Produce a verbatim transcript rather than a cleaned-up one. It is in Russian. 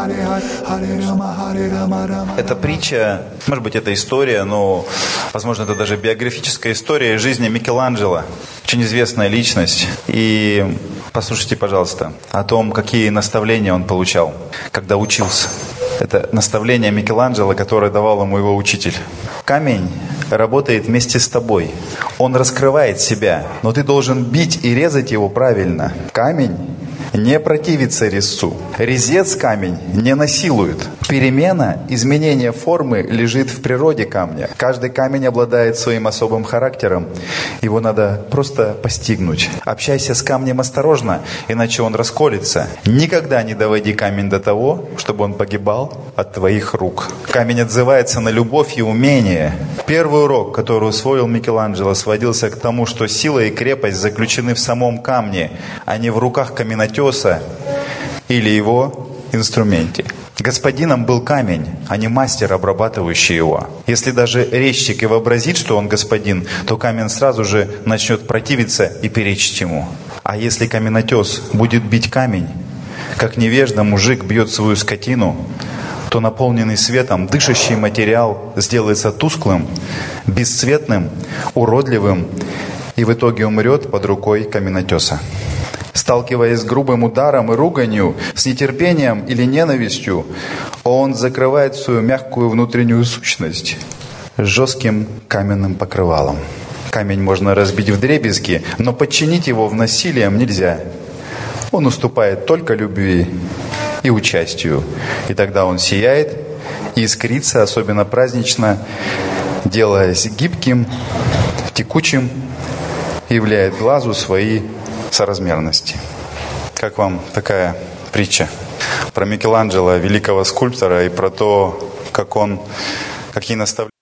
Эта притча, может быть, это история, но, возможно, это даже биографическая история жизни Микеланджело. Очень известная личность. И послушайте, пожалуйста, о том, какие наставления он получал, когда учился. Это наставление Микеланджело, которое давал ему его учитель. Камень работает вместе с тобой. Он раскрывает себя, но ты должен бить и резать его правильно. Камень не противится резцу. Резец камень не насилует. Перемена, изменение формы лежит в природе камня. Каждый камень обладает своим особым характером. Его надо просто постигнуть. Общайся с камнем осторожно, иначе он расколется. Никогда не доводи камень до того, чтобы он погибал от твоих рук. Камень отзывается на любовь и умение. Первый урок, который усвоил Микеланджело, сводился к тому, что сила и крепость заключены в самом камне, а не в руках каменотеса или его инструменте. Господином был камень, а не мастер, обрабатывающий его. Если даже резчик и вообразит, что он господин, то камень сразу же начнет противиться и перечить ему. А если каменотес будет бить камень, как невежда мужик бьет свою скотину, то наполненный светом дышащий материал сделается тусклым, бесцветным, уродливым и в итоге умрет под рукой каменотеса. Сталкиваясь с грубым ударом и руганью, с нетерпением или ненавистью, он закрывает свою мягкую внутреннюю сущность жестким каменным покрывалом. Камень можно разбить вдребезги, но подчинить его в насилием нельзя. Он уступает только любви и участию. И тогда он сияет и искрится, особенно празднично, делаясь гибким, текучим, и являет глазу свои соразмерности. Как вам такая притча про Микеланджело, великого скульптора, и про то, как он, какие наставления